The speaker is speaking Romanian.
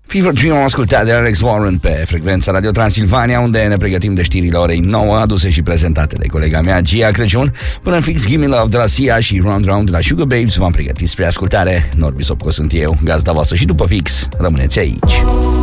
Fever Dream am ascultat de Alex Warren pe frecvența Radio Transilvania, unde ne pregătim de știrile orei 9, aduse și prezentate de colega mea Gia Crăciun. Până în fix, Gimme Love de la Sia și Round Round de la Sugar Babes v-am pregătit spre ascultare. Norbi Sopco sunt eu, gazda voastră, și după fix rămâneți aici.